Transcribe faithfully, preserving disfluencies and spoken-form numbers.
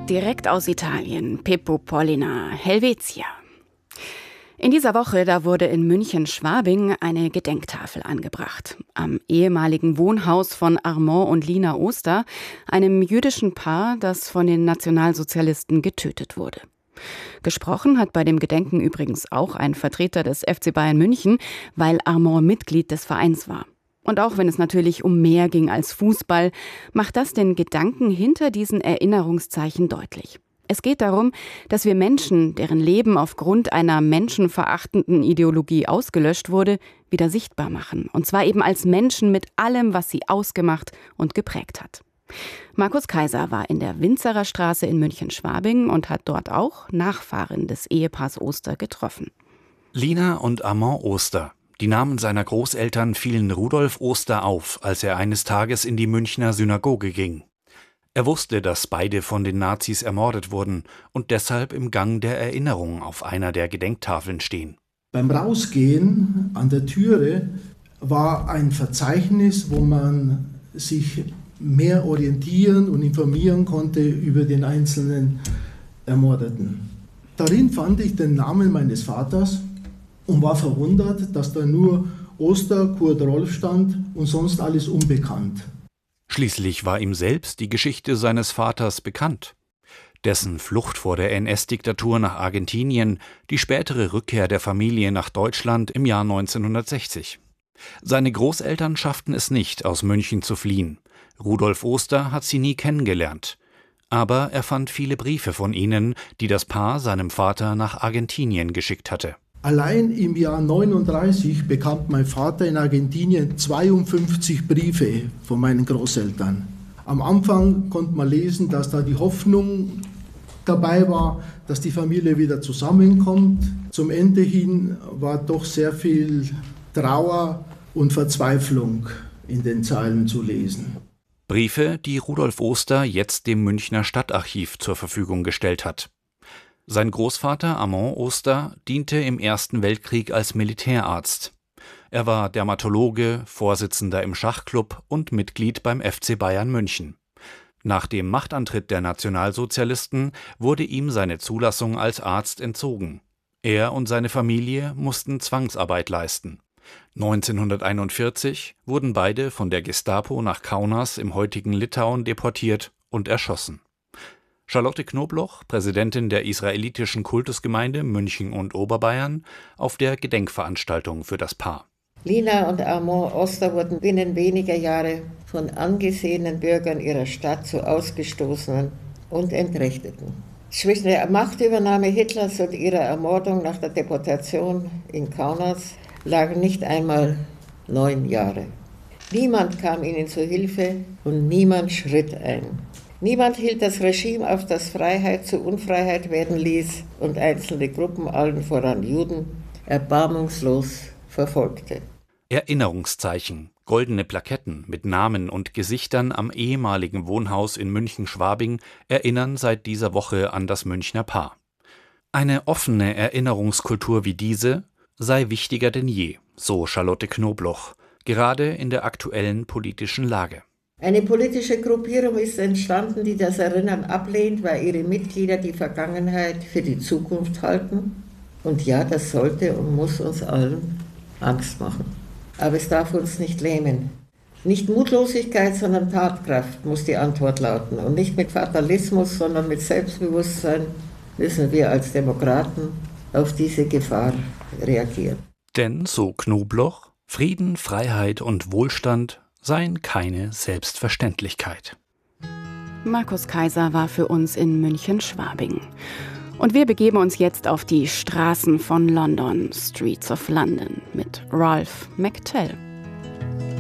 Direkt aus Italien, Pippo Pollina, Helvetia. In dieser Woche, da wurde in München-Schwabing eine Gedenktafel angebracht. Am ehemaligen Wohnhaus von Armand und Lina Oster, einem jüdischen Paar, das von den Nationalsozialisten getötet wurde. Gesprochen hat bei dem Gedenken übrigens auch ein Vertreter des F C Bayern München, weil Armand Mitglied des Vereins war. Und auch wenn es natürlich um mehr ging als Fußball, macht das den Gedanken hinter diesen Erinnerungszeichen deutlich. Es geht darum, dass wir Menschen, deren Leben aufgrund einer menschenverachtenden Ideologie ausgelöscht wurde, wieder sichtbar machen. Und zwar eben als Menschen mit allem, was sie ausgemacht und geprägt hat. Markus Kaiser war in der Winzerer Straße in München-Schwabing und hat dort auch Nachfahren des Ehepaars Oster getroffen. Lina und Armand Oster. Die Namen seiner Großeltern fielen Rudolf Oster auf, als er eines Tages in die Münchner Synagoge ging. Er wusste, dass beide von den Nazis ermordet wurden und deshalb im Gang der Erinnerung auf einer der Gedenktafeln stehen. Beim Rausgehen an der Türe war ein Verzeichnis, wo man sich mehr orientieren und informieren konnte über den einzelnen Ermordeten. Darin fand ich den Namen meines Vaters und war verwundert, dass da nur Oster, Kurt Rolf stand und sonst alles unbekannt. Schließlich war ihm selbst die Geschichte seines Vaters bekannt. Dessen Flucht vor der N S-Diktatur nach Argentinien, die spätere Rückkehr der Familie nach Deutschland im Jahr neunzehnhundertsechzig. Seine Großeltern schafften es nicht, aus München zu fliehen. Rudolf Oster hat sie nie kennengelernt. Aber er fand viele Briefe von ihnen, die das Paar seinem Vater nach Argentinien geschickt hatte. Allein im Jahr neununddreißig bekam mein Vater in Argentinien zweiundfünfzig Briefe von meinen Großeltern. Am Anfang konnte man lesen, dass da die Hoffnung dabei war, dass die Familie wieder zusammenkommt. Zum Ende hin war doch sehr viel Trauer und Verzweiflung in den Zeilen zu lesen. Briefe, die Rudolf Oster jetzt dem Münchner Stadtarchiv zur Verfügung gestellt hat. Sein Großvater Armand Oster diente im Ersten Weltkrieg als Militärarzt. Er war Dermatologe, Vorsitzender im Schachclub und Mitglied beim F C Bayern München. Nach dem Machtantritt der Nationalsozialisten wurde ihm seine Zulassung als Arzt entzogen. Er und seine Familie mussten Zwangsarbeit leisten. neunzehnhunderteinundvierzig wurden beide von der Gestapo nach Kaunas im heutigen Litauen deportiert und erschossen. Charlotte Knobloch, Präsidentin der israelitischen Kultusgemeinde München und Oberbayern, auf der Gedenkveranstaltung für das Paar. Lina und Armand Oster wurden binnen weniger Jahre von angesehenen Bürgern ihrer Stadt zu Ausgestoßenen und Entrechteten. Zwischen der Machtübernahme Hitlers und ihrer Ermordung nach der Deportation in Kaunas lagen nicht einmal neun Jahre. Niemand kam ihnen zu Hilfe und niemand schritt ein. Niemand hielt das Regime auf, das Freiheit zu Unfreiheit werden ließ und einzelne Gruppen, allen voran Juden, erbarmungslos verfolgte. Erinnerungszeichen, goldene Plaketten mit Namen und Gesichtern am ehemaligen Wohnhaus in München-Schwabing erinnern seit dieser Woche an das Münchner Paar. Eine offene Erinnerungskultur wie diese sei wichtiger denn je, so Charlotte Knobloch, gerade in der aktuellen politischen Lage. Eine politische Gruppierung ist entstanden, die das Erinnern ablehnt, weil ihre Mitglieder die Vergangenheit für die Zukunft halten. Und ja, das sollte und muss uns allen Angst machen. Aber es darf uns nicht lähmen. Nicht Mutlosigkeit, sondern Tatkraft muss die Antwort lauten. Und nicht mit Fatalismus, sondern mit Selbstbewusstsein müssen wir als Demokraten auf diese Gefahr reagieren. Denn, so Knobloch, Frieden, Freiheit und Wohlstand seien keine Selbstverständlichkeit. Markus Kaiser war für uns in München-Schwabing. Und wir begeben uns jetzt auf die Straßen von London, Streets of London, mit Ralph McTell.